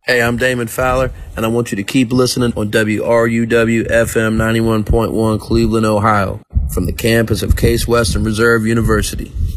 Hey, I'm Damon Fowler, and I want you to keep listening on WRUW FM 91.1 Cleveland, Ohio, from the campus of Case Western Reserve University.